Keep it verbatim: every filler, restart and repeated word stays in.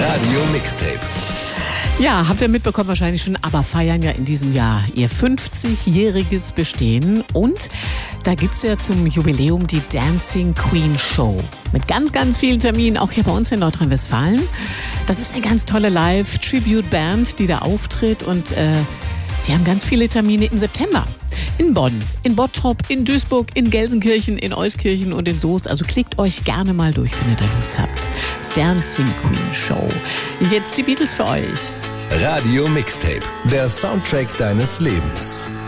Radio Mixtape. Ja, habt ihr mitbekommen wahrscheinlich schon, aber feiern ja in diesem Jahr ihr fünfzigjähriges Bestehen. Und da gibt es ja zum Jubiläum die Dancing Queen Show. Mit ganz, ganz vielen Terminen, auch hier bei uns in Nordrhein-Westfalen. Das ist eine ganz tolle Live-Tribute-Band, die da auftritt. Und äh, die haben ganz viele Termine im September. In Bonn, in Bottrop, in Duisburg, in Gelsenkirchen, in Euskirchen und in Soest. Also klickt euch gerne mal durch, wenn ihr da Lust habt. Dancing Queen Show. Jetzt die Beatles für euch. Radio Mixtape, der Soundtrack deines Lebens.